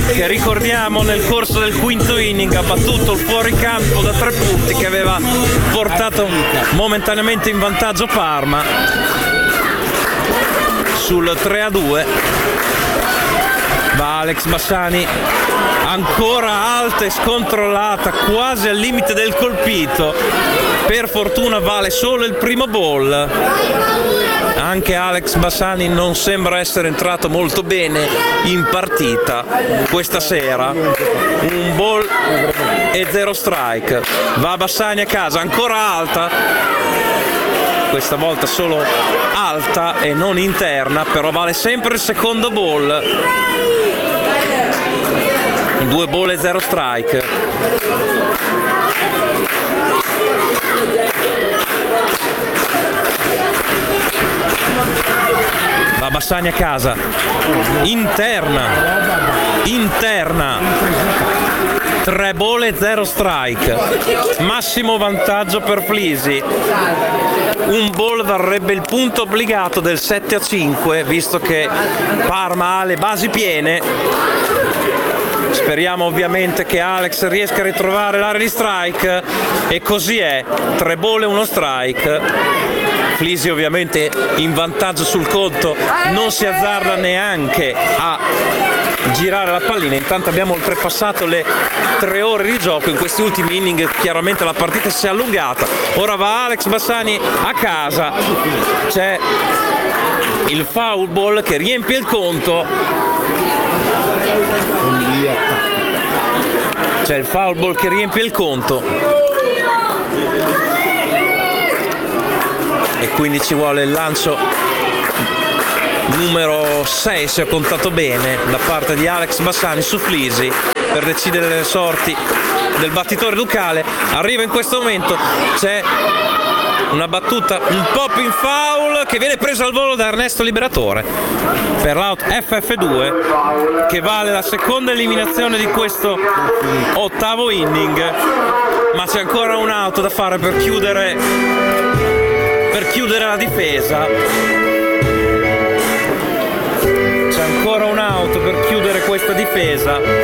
che ricordiamo nel corso del quinto inning ha battuto il fuoricampo da 3 punti che aveva portato momentaneamente in vantaggio Parma sul 3-2. Va Alex Bassani, ancora alta e scontrollata, quasi al limite del colpito. Per fortuna vale solo il primo ball. Anche Alex Bassani non sembra essere entrato molto bene in partita questa sera. Un ball e 0 strike. Va Bassani a casa, ancora alta, questa volta solo alta e non interna, però vale sempre il secondo ball. 2 ball e 0 strike. Va Bassani a casa, interna, 3 ball e 0 strike, massimo vantaggio per Flisi. Un ball varrebbe il punto obbligato del 7-5, visto che Parma ha le basi piene. Speriamo ovviamente che Alex riesca a ritrovare l'area di strike, e così è, 3 ball e 1 strike. Flisi ovviamente in vantaggio sul conto, non si azzarda neanche a girare la pallina. Intanto abbiamo oltrepassato le 3 ore di gioco, in questi ultimi inning chiaramente la partita si è allungata. Ora va Alex Bassani a casa, c'è il foul ball che riempie il conto. C'è il foul ball che riempie il conto e quindi ci vuole il lancio numero 6, se ho contato bene, da parte di Alex Bassani su Flisi per decidere le sorti del battitore ducale. Arriva in questo momento, c'è una battuta un po' più in foul che viene presa al volo da Ernesto Liberatore per l'out FF2, che vale la seconda eliminazione di questo ottavo inning, ma c'è ancora un out da fare per chiudere la difesa. C'è ancora un out per chiudere questa difesa.